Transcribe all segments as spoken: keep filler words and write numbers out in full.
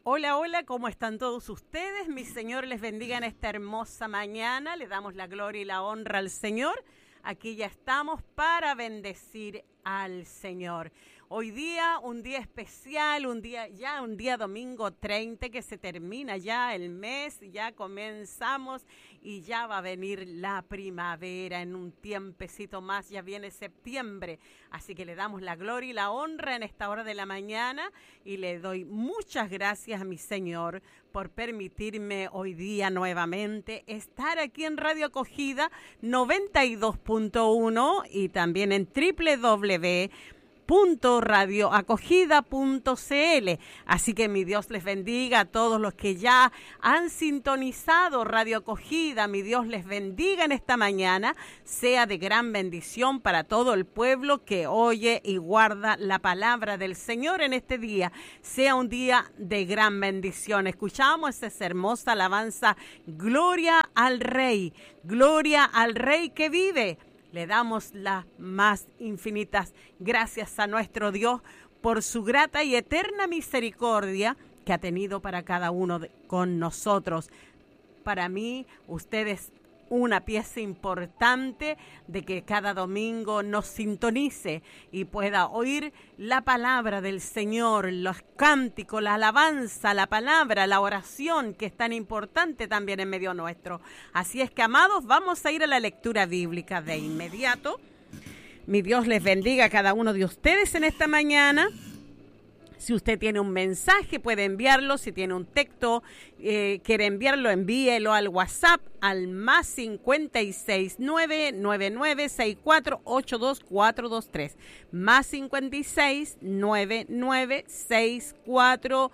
Hola, hola, ¿cómo están todos ustedes? Mi Señor les bendiga en esta hermosa mañana. Le damos la gloria y la honra al Señor. Aquí ya estamos para bendecir al Señor. Hoy día, un día especial, un día ya un día domingo treinta, que se termina ya el mes, ya comenzamos y ya va a venir la primavera en un tiempecito más, ya viene septiembre. Así que le damos la gloria y la honra en esta hora de la mañana y le doy muchas gracias a mi Señor por permitirme hoy día nuevamente estar aquí en Radio Acogida noventa y dos punto uno y también en doble u doble u doble u punto radio acogida punto c l. Así que mi Dios les bendiga a todos los que ya han sintonizado Radio Acogida. Mi Dios les bendiga en esta mañana. Sea de gran bendición para todo el pueblo que oye y guarda la palabra del Señor en este día. Sea un día de gran bendición. Escuchamos esa hermosa alabanza. Gloria al Rey. Gloria al Rey que vive. Le damos las más infinitas gracias a nuestro Dios por su grata y eterna misericordia que ha tenido para cada uno de, con nosotros. Para mí, ustedes una pieza importante de que cada domingo nos sintonice y pueda oír la palabra del Señor, los cánticos, la alabanza, la palabra, la oración, que es tan importante también en medio nuestro. Así es que, amados, vamos a ir a la lectura bíblica de inmediato. Mi Dios les bendiga a cada uno de ustedes en esta mañana. Si usted tiene un mensaje, puede enviarlo. Si tiene un texto, eh, quiere enviarlo, envíelo al WhatsApp al más cincuenta y seis, nueve nueve nueve, sesenta y cuatro, ochenta y dos, cuatrocientos veintitrés. Más cincuenta y seis, nueve nueve, sesenta y cuatro,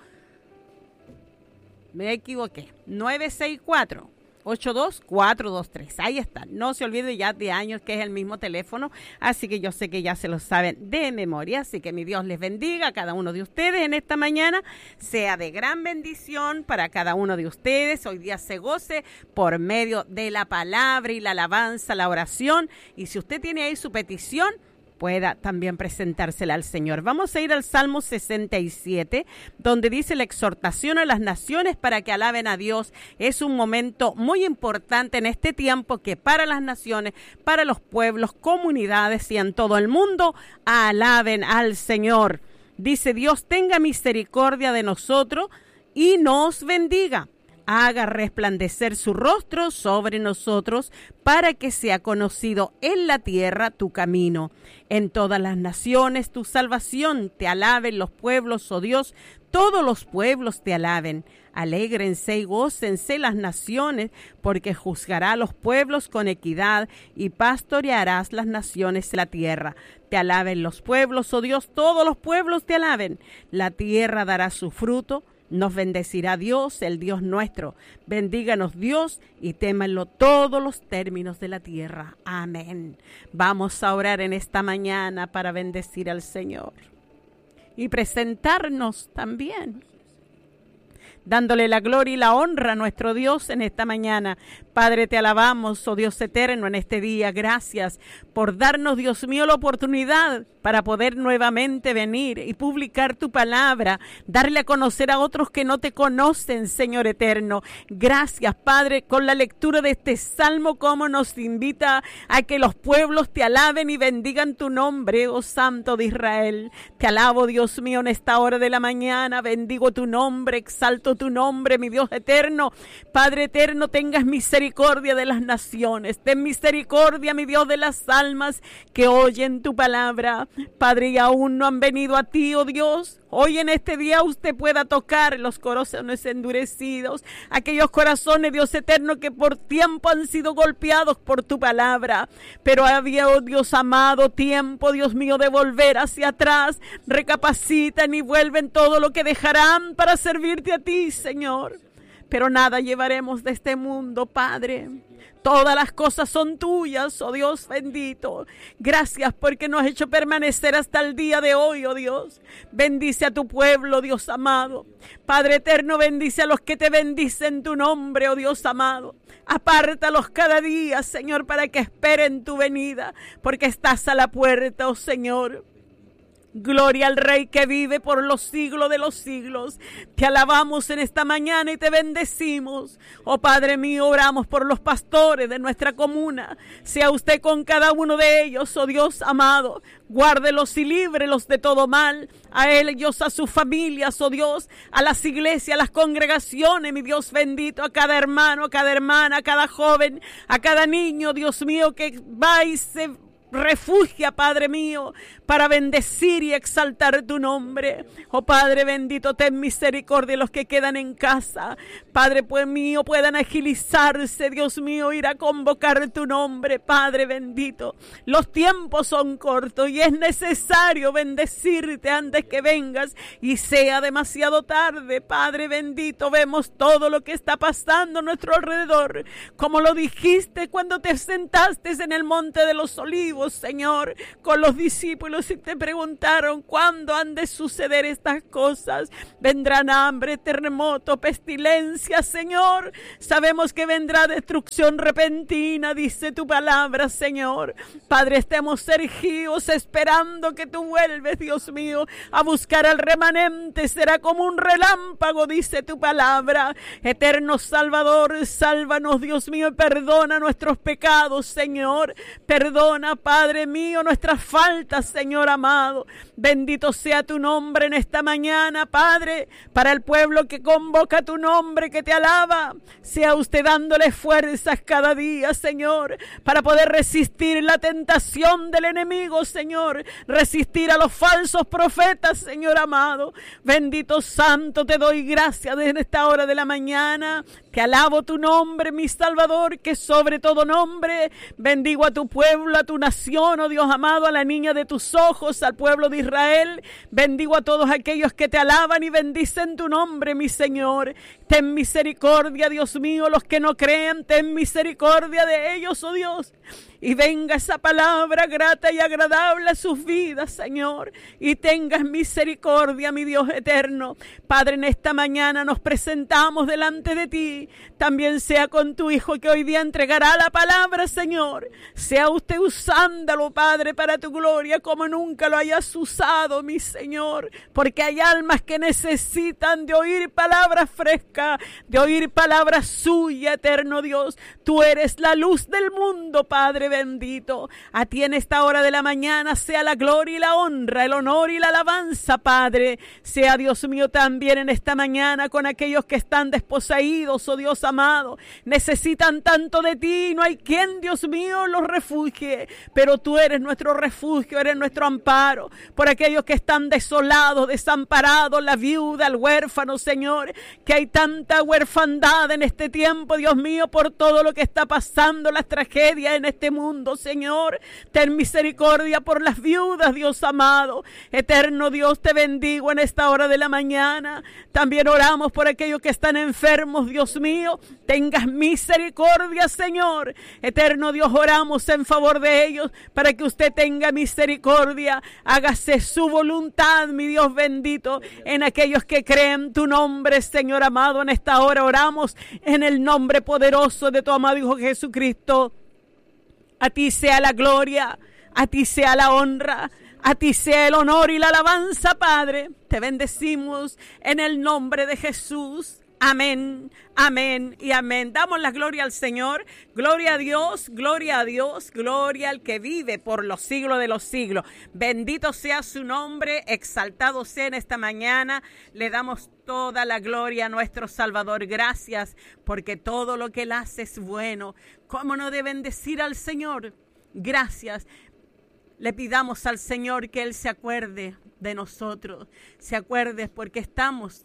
me equivoqué, nueve seis cuatro, ochenta y dos, cuatrocientos veintitrés. Ahí está. No se olvide ya de años que es el mismo teléfono, así que yo sé que ya se lo saben de memoria. Así que mi Dios les bendiga a cada uno de ustedes en esta mañana. Sea de gran bendición para cada uno de ustedes. Hoy día se goce por medio de la palabra y la alabanza, la oración. Y si usted tiene ahí su petición, pueda también presentársela al Señor. Vamos a ir al Salmo sesenta y siete, donde dice la exhortación a las naciones para que alaben a Dios. Es un momento muy importante en este tiempo que para las naciones, para los pueblos, comunidades y en todo el mundo, alaben al Señor. Dice: Dios tenga misericordia de nosotros y nos bendiga. Haga resplandecer su rostro sobre nosotros para que sea conocido en la tierra tu camino. En todas las naciones tu salvación, te alaben los pueblos, oh Dios, todos los pueblos te alaben. Alégrense y gócense las naciones, porque juzgará a los pueblos con equidad y pastorearás las naciones de la tierra. Te alaben los pueblos, oh Dios, todos los pueblos te alaben. La tierra dará su fruto. Nos bendecirá Dios, el Dios nuestro. Bendíganos Dios y témanlo todos los términos de la tierra. Amén. Vamos a orar en esta mañana para bendecir al Señor y presentarnos también, dándole la gloria y la honra a nuestro Dios en esta mañana. Padre, te alabamos, oh Dios eterno, en este día. Gracias por darnos, Dios mío, la oportunidad para poder nuevamente venir y publicar tu palabra, darle a conocer a otros que no te conocen, Señor eterno. Gracias, Padre, con la lectura de este salmo, como nos invita a que los pueblos te alaben y bendigan tu nombre, oh Santo de Israel. Te alabo, Dios mío, en esta hora de la mañana. Bendigo tu nombre, exalto tu nombre, mi Dios eterno. Padre eterno, tengas misericordia de las naciones. Ten misericordia, mi Dios, de las almas que oyen tu palabra. Padre, y aún no han venido a ti, oh Dios. Hoy en este día usted pueda tocar los corazones endurecidos, aquellos corazones, Dios eterno, que por tiempo han sido golpeados por tu palabra. Pero había, oh Dios amado, tiempo, Dios mío, de volver hacia atrás. Recapacitan y vuelven todo lo que dejarán para servirte a ti, Señor. Pero nada llevaremos de este mundo, Padre. Todas las cosas son tuyas, oh Dios bendito. Gracias porque nos has hecho permanecer hasta el día de hoy, oh Dios. Bendice a tu pueblo, Dios amado. Padre eterno, bendice a los que te bendicen tu nombre, oh Dios amado. Apártalos cada día, Señor, para que esperen tu venida, porque estás a la puerta, oh Señor. Gloria al Rey que vive por los siglos de los siglos. Te alabamos en esta mañana y te bendecimos. Oh Padre mío, oramos por los pastores de nuestra comuna. Sea usted con cada uno de ellos, oh Dios amado. Guárdelos y líbrelos de todo mal. A ellos, a sus familias, oh Dios, a las iglesias, a las congregaciones, mi Dios bendito, a cada hermano, a cada hermana, a cada joven, a cada niño, Dios mío, que va y se refugia, Padre mío, para bendecir y exaltar tu nombre. Oh Padre bendito, ten misericordia de los que quedan en casa. Padre pues mío, puedan agilizarse, Dios mío, ir a convocar tu nombre, Padre bendito. Los tiempos son cortos y es necesario bendecirte antes que vengas y sea demasiado tarde. Padre bendito, vemos todo lo que está pasando a nuestro alrededor, como lo dijiste cuando te sentaste en el monte de los olivos, Señor, con los discípulos y te preguntaron cuándo han de suceder estas cosas. Vendrán hambre, terremoto, pestilencia, Señor. Sabemos que vendrá destrucción repentina, dice tu palabra, Señor. Padre, estemos erguidos esperando que tú vuelves, Dios mío, a buscar al remanente. Será como un relámpago, dice tu palabra. Eterno Salvador, sálvanos, Dios mío, y perdona nuestros pecados, Señor. Perdona, Padre mío, nuestras faltas, Señor amado. Bendito sea tu nombre en esta mañana, Padre, para el pueblo que convoca tu nombre, que te alaba. Sea usted dándole fuerzas cada día, Señor, para poder resistir la tentación del enemigo, Señor. Resistir a los falsos profetas, Señor amado. Bendito Santo, te doy gracias desde esta hora de la mañana. Te alabo tu nombre, mi Salvador, que sobre todo nombre bendigo a tu pueblo, a tu nación, oh Dios amado, a la niña de tus ojos, al pueblo de Israel. Bendigo a todos aquellos que te alaban y bendicen tu nombre, mi Señor. Ten misericordia, Dios mío, los que no crean, ten misericordia de ellos, oh Dios. Y venga esa palabra grata y agradable a sus vidas, Señor. Y tengas misericordia, mi Dios eterno. Padre, en esta mañana nos presentamos delante de ti. También sea con tu Hijo que hoy día entregará la palabra, Señor. Sea usted usándolo, Padre, para tu gloria, como nunca lo hayas usado, mi Señor. Porque hay almas que necesitan de oír palabras frescas, de oír palabras suyas, eterno Dios. Tú eres la luz del mundo, Padre bendito. A ti en esta hora de la mañana sea la gloria y la honra, el honor y la alabanza, Padre. Sea, Dios mío, también en esta mañana con aquellos que están desposeídos, oh Dios amado. Necesitan tanto de ti, no hay quien, Dios mío, los refugie. Pero tú eres nuestro refugio, eres nuestro amparo. Por aquellos que están desolados, desamparados, la viuda, el huérfano, Señor. Que hay tanta huerfandad en este tiempo, Dios mío, por todo lo que está pasando, las tragedias en este mundo, Señor. Ten misericordia por las viudas, Dios amado. Eterno Dios, te bendigo en esta hora de la mañana. También oramos por aquellos que están enfermos, Dios mío. Tengas misericordia, Señor. Eterno Dios, oramos en favor de ellos para que usted tenga misericordia. Hágase su voluntad, mi Dios bendito, en aquellos que creen tu nombre, Señor amado. En esta hora oramos en el nombre poderoso de tu amado Hijo Jesucristo. A ti sea la gloria, a ti sea la honra, a ti sea el honor y la alabanza, Padre. Te bendecimos en el nombre de Jesús. Amén, amén y amén. Damos la gloria al Señor. Gloria a Dios, gloria a Dios, gloria al que vive por los siglos de los siglos. Bendito sea su nombre, exaltado sea en esta mañana. Le damos toda la gloria a nuestro Salvador. Gracias, porque todo lo que Él hace es bueno. ¿Cómo no de bendecir al Señor? Gracias. Le pidamos al Señor que Él se acuerde de nosotros. Se acuerde porque estamos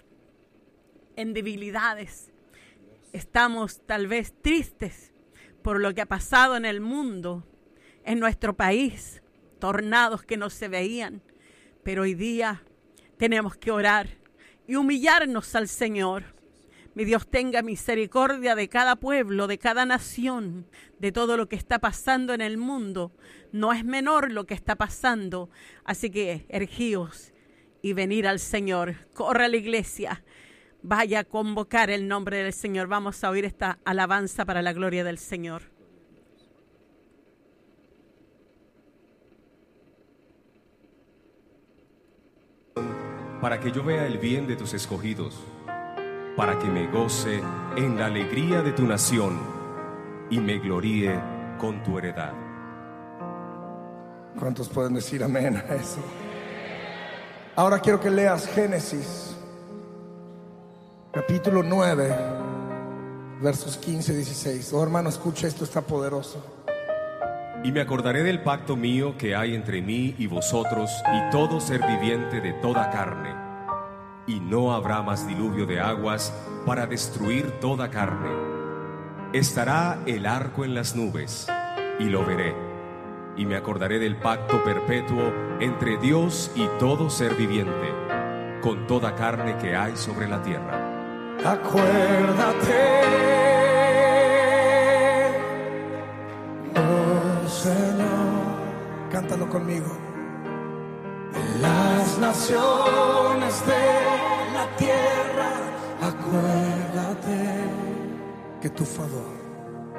en debilidades. Estamos tal vez tristes por lo que ha pasado en el mundo, en nuestro país, tornados que no se veían. Pero hoy día tenemos que orar y humillarnos al Señor. Mi Dios tenga misericordia de cada pueblo, de cada nación, de todo lo que está pasando en el mundo. No es menor lo que está pasando. Así que ergíos y venir al Señor. Corre a la iglesia. Vaya a convocar el nombre del Señor. Vamos a oír esta alabanza para la gloria del Señor. para que yo vea el bien de tus escogidos, para que me goce en la alegría de tu nación y me gloríe con tu heredad. ¿Cuántos pueden decir amén a eso? Ahora quiero que leas Génesis, capítulo nueve, versos quince y dieciséis. Oh, hermano, escucha, esto está poderoso. Y me acordaré del pacto mío que hay entre mí y vosotros y todo ser viviente de toda carne. Y no habrá más diluvio de aguas para destruir toda carne. Estará el arco en las nubes, y lo veré. Y me acordaré del pacto perpetuo entre Dios y todo ser viviente, con toda carne que hay sobre la tierra. Acuérdate, oh Señor, cántalo conmigo. En las naciones de la tierra, acuérdate que tu favor